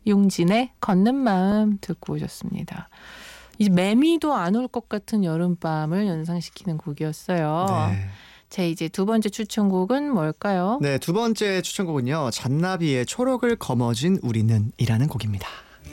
용진의 걷는 마음 듣고 오셨습니다. 이제 매미도 안 올 것 같은 여름밤을 연상시키는 곡이었어요. 네. 제 이제 두 번째 추천곡은 뭘까요? 네, 두 번째 추천곡은요. 잔나비의 초록을 거머쥔 우리는 이라는 곡입니다.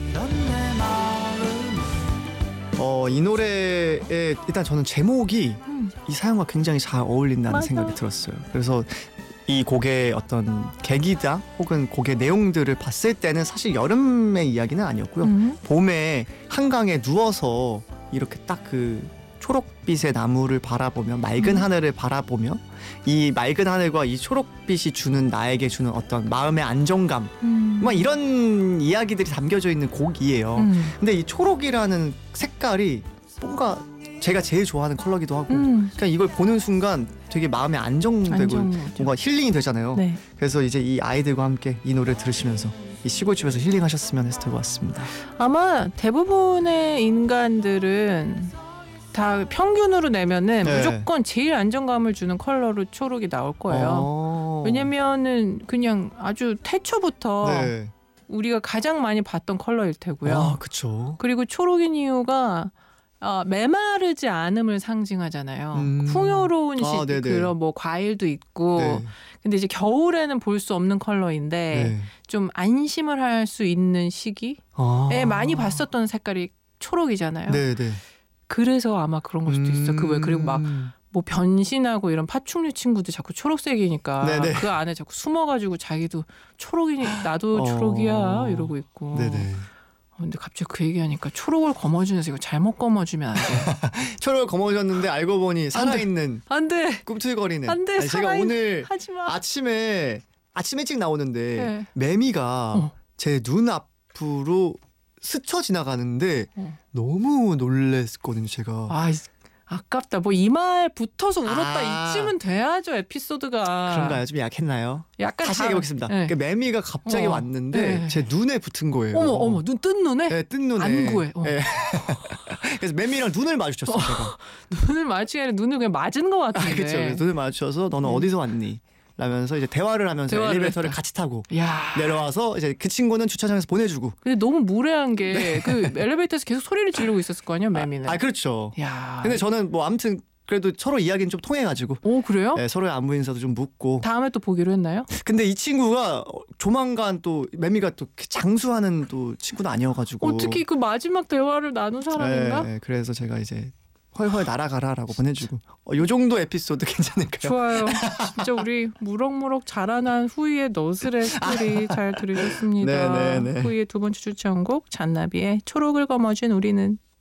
이 노래의 일단 저는 제목이 이 사연과 굉장히 잘 어울린다는 맞아. 생각이 들었어요. 그래서 이 곡의 어떤 계기다 혹은 곡의 내용들을 봤을 때는 사실 여름의 이야기는 아니었고요. 봄에 한강에 누워서 이렇게 딱 그 초록빛의 나무를 바라보며 맑은 하늘을 바라보며 이 맑은 하늘과 이 초록빛이 주는 나에게 주는 어떤 마음의 안정감 막 이런 이야기들이 담겨져 있는 곡이에요. 근데 이 초록이라는 색깔이 뭔가 제가 제일 좋아하는 컬러기도 하고 그냥 이걸 보는 순간 되게 마음이 안정되고 뭔가 힐링이 되잖아요. 네. 그래서 이제 이 아이들과 함께 이 노래를 들으시면서 이 시골집에서 힐링하셨으면 해서 들고 왔습니다. 아마 대부분의 인간들은 다 평균으로 내면은 네. 무조건 제일 안정감을 주는 컬러로 초록이 나올 거예요. 왜냐면은 그냥 아주 태초부터 네. 우리가 가장 많이 봤던 컬러일 테고요. 아, 그렇죠. 그리고 초록인 이유가 메마르지 않음을 상징하잖아요. 풍요로운 그런 뭐 과일도 있고. 네. 근데 이제 겨울에는 볼 수 없는 컬러인데 네. 좀 안심을 할 수 있는 시기에 많이 봤었던 색깔이 초록이잖아요. 네, 네. 그래서 아마 그런 걸 수도 있어. 그리고 막 뭐 변신하고 이런 파충류 친구들 자꾸 초록색이니까 네네. 그 안에 자꾸 숨어가지고 자기도 초록이니 나도 초록이야 이러고 있고. 네네. 근데 갑자기 그 얘기하니까 초록을 거머쥐면서 이거 잘못 거머쥐면 안 돼. 초록을 거머쥐었는데 알고 보니 살아있는 안 돼. 꿈틀거리는. 안 돼. 제가 오늘 하지마. 아침에 일찍 나오는데 네. 매미가 제 눈 앞으로 스쳐 지나가는데 너무 놀랬거든요, 제가. 아깝다. 뭐 이마에 붙어서 울었다 이쯤은 돼야죠, 에피소드가. 그런가요? 좀 약했나요? 약간 다시 얘기해보겠습니다. 네. 그 매미가 갑자기 왔는데 네. 제 눈에 붙은 거예요. 어머, 뜬 눈에? 네, 뜬 눈에. 안구에. 네. 그래서 매미랑 눈을 마주쳤어요, 제가. 눈을 마주치기 아니라 눈을 그냥 맞은 것 같은데. 그렇죠. 눈을 마주쳐서 너는 어디서 왔니? 라면서 이제 대화를 하면서 엘리베이터를 같이 타고 내려와서 이제 그 친구는 주차장에서 보내주고. 근데 너무 무례한 게 그 엘리베이터에서 계속 소리를 지르고 있었을 거 아니야, 매미는. 그렇죠. 야. 근데 저는 뭐 아무튼 그래도 서로 이야기는 좀 통해가지고. 오, 그래요? 네, 서로의 안부 인사도 좀 묻고. 다음에 또 보기로 했나요? 근데 이 친구가 조만간 또 매미가 또 장수하는 또 친구는 아니어가지고. 어떻게 그 마지막 대화를 나눈 사람인가? 네, 그래서 제가 이제 헐헐 날아가라라고 보내주고. 요 정도 에피소드 괜찮을까요? 좋아요. 진짜 우리 무럭무럭 자라난 후이의 너스레 스토리 잘 들으셨습니다. 네네네. 후이의 두 번째 추천곡 잔나비의 초록을 거머쥔 우리는.